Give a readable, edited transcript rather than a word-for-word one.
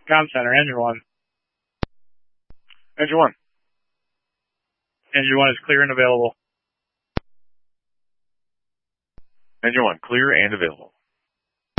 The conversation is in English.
Comm center, engine 1. Engine 1. Engine 1 is clear and available. Engine 1, clear and available.